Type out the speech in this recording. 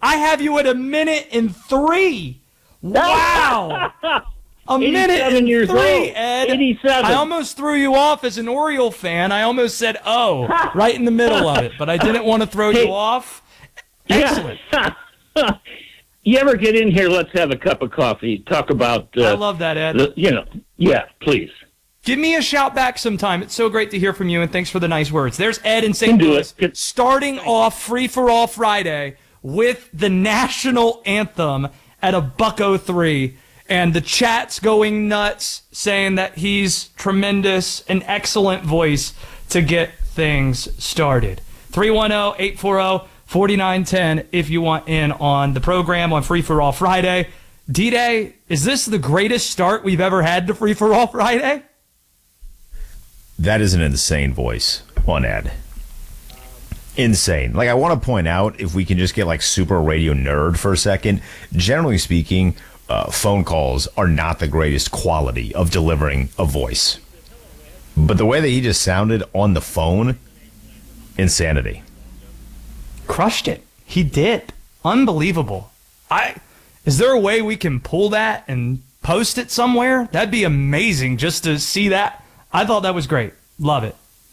I have you at 1:03. Wow. A minute and years 3, old. Ed. 87. I almost threw you off as an Oriole fan. I almost said, oh, right in the middle of it, but I didn't want to throw you off. Excellent. Yeah. You ever get in here, let's have a cup of coffee, talk about... I love that, Ed. Yeah, please. Give me a shout back sometime. It's so great to hear from you, and thanks for the nice words. There's Ed in St. Louis, starting off Free for All Friday with the national anthem at $1:03, and the chat's going nuts, saying that he's tremendous, an excellent voice to get things started. 310-840-4910 if you want in on the program on Free for All Friday. D-Day, is this the greatest start we've ever had to Free for All Friday? That is an insane voice on Ed. Insane. Like, I want to point out, if we can just get like super radio nerd for a second, generally speaking, phone calls are not the greatest quality of delivering a voice. But the way that he just sounded on the phone, insanity. Crushed it. He did. Unbelievable. Is there a way we can pull that and post it somewhere? That'd be amazing just to see that. I thought that was great. Love it.